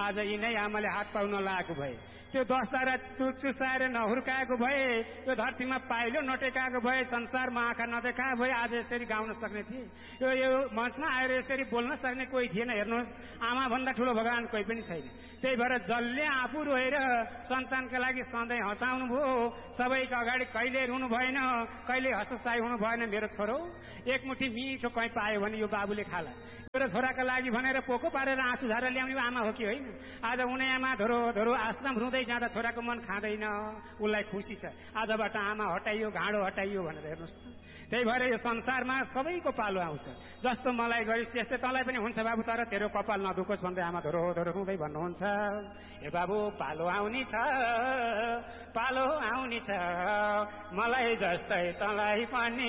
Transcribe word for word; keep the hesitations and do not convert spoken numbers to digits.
आज यिनै आमाले हात पाउन लागेको भए, त्यो दसतारा चुसाएर नहुर्काएको भए, यो धरतीमा पाइलो नटेकाएको भए, संसारमा आँखा नदेखा भए आज यसरी गाउन सक्ने थिए। यो यो मञ्चमा आएर यसरी बोल्न सक्ने कोही थिएन। हेर्नुहोस्, आमा भन्दा ठुलो भगवान कोही पनि छैन। त्यही भएर जसले आफू रोएर सन्तानका लागि सधैँ हँसाउनु भयो, सबैको अगाडि कहिले रुनु भएन, कहिले हतोत्साही हुनु भएन। मेरो छोरो एक मुठी मिठो कहीँ पायो भने यो बाबुले खाला, मेरो छोराका लागि भनेर पोको पारेर आँसु झारेर ल्याउने आमा हो कि होइन? आज उनी आमा धोरो धोरो आश्रम रुँदै जाँदा छोराको मन खाँदैन, उसलाई खुसी छ। आजबाट आमा हटाइयो, घाँडो हटाइयो भनेर। हेर्नुहोस् त, त्यही भएर यो संसारमा सबैको पालो आउँछ। जस्तो मलाई गरिस् त्यस्तै तँलाई पनि हुन्छ बाबु, तर तेरो कपाल नदुखोस् भन्दै आमा धोरो धोरो रुँदै भन्नुहुन्छ, ए बाबु पालो आउने छ, पालो आउने छ, मलाई जस्तै तँलाई पनि